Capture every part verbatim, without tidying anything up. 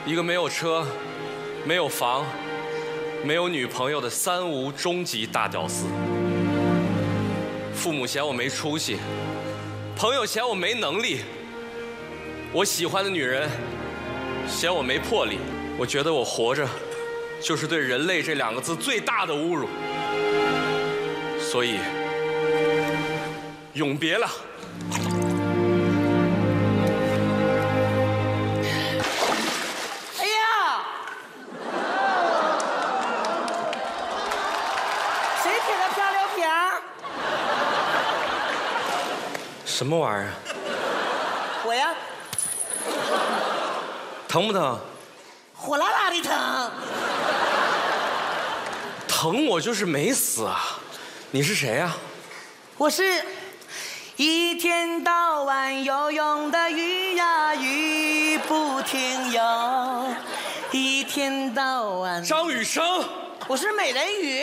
一个没有车、没有房、没有女朋友的三无终极大屌丝。父母嫌我没出息，朋友嫌我没能力，我喜欢的女人嫌我没魄力。我觉得我活着就是对人类这两个字最大的侮辱，所以永别了。 哎呀，谁贴的漂流瓶？ 什么玩意儿？ 我呀， 疼不疼？ 火辣辣的疼。 疼我就是没死啊！你是谁呀？ 我是一天到晚游泳的鱼呀，鱼不停游，一天到晚。 张雨生， 我是美人鱼。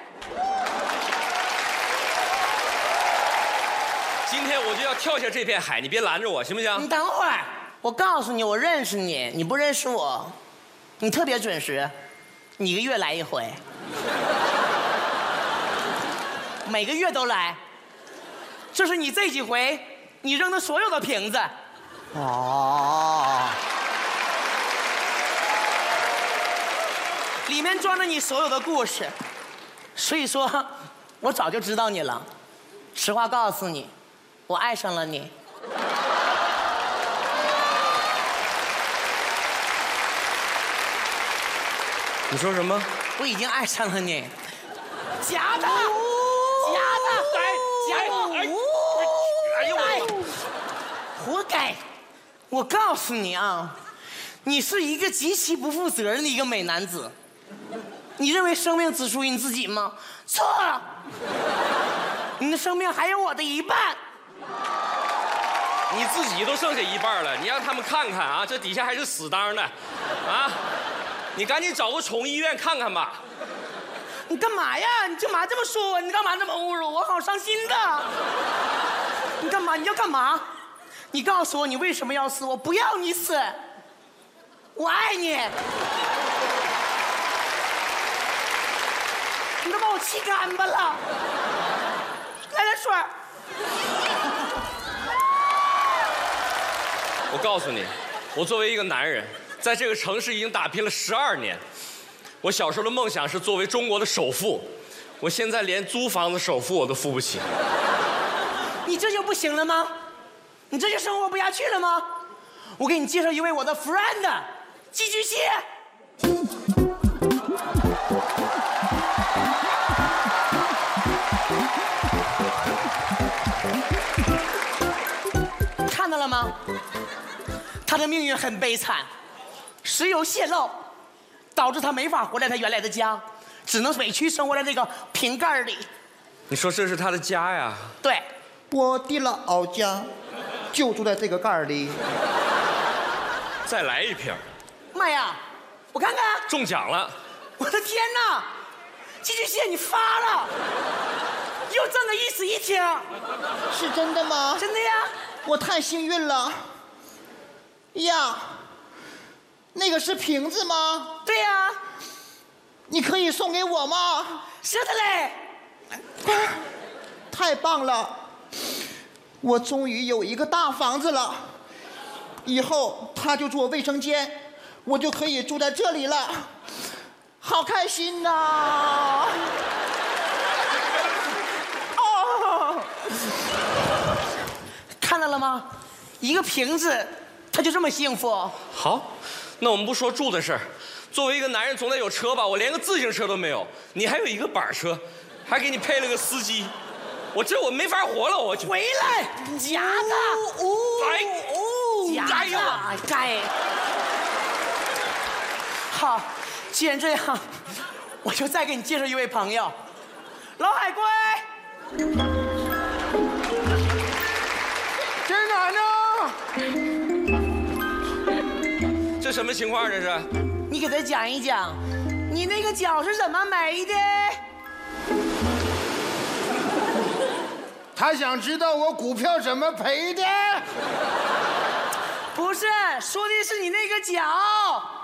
今天我就要跳下这片海，你别拦着我，行不行？ 你等会儿，我告诉你，我认识你，你不认识我。你特别准时，你一个月来一回，每个月都来。这是你这几回你扔的所有的瓶子。哦，里面装着你所有的故事，所以说，我早就知道你了。实话告诉你，我爱上了你。 你说什么？ 我已经爱上了你。假的，假的，假的，哎呦，哎，活该！我告诉你啊，你是一个极其不负责任的一个美男子。你认为生命只属于你自己吗？错了，你的生命还有我的一半。 你自己都剩下一半了，你让他们看看啊，这底下还是死当的，啊！你赶紧找个宠物医院看看吧。 你干嘛呀？你干嘛这么说我？你干嘛这么侮辱我？好伤心的。你干嘛？你要干嘛？你告诉我你为什么要死？我不要你死，我爱你。你都把我气干巴了。来点水。 我告诉你，我作为一个男人，在这个城市已经打拼了十二年。我小时候的梦想是作为中国的首富，我现在连租房子首付我都付不起。 你这就不行了吗？你这就生活不下去了吗？我给你介绍一位我的 friend， 寄居蟹。看到了吗？他的命运很悲惨，石油泄漏导致他没法回来他原来的家，只能委屈生活在这个瓶盖里。 你说这是他的家呀？ 对， 我的老家就住在这个盖里。 再来一瓶。 妈呀，我看看， 中奖了！ 我的天哪，寄居蟹你发了，又挣了一室一厅。 是真的吗？ 真的呀。 我太幸运了呀！那个是瓶子吗？ 对呀。 你可以送给我吗？ 是的嘞。 太棒了，我终于有一个大房子了，以后他就住卫生间，我就可以住在这里了，好开心呐！ 哦，看到了吗？一个瓶子，他就这么幸福。 好，那我们不说住的事儿。作为一个男人，总得有车吧？我连个自行车都没有，你还有一个板车，还给你配了个司机，我这我没法活了，我就回来，假的， 哎， 假的，该。好，既然这样，我就再给你介绍一位朋友，老海龟。 在哪呢？ 这什么情况？这是？ 你给他讲一讲，你那个脚是怎么没的？ 他想知道我股票怎么赔的？ 不是，说的是你那个脚。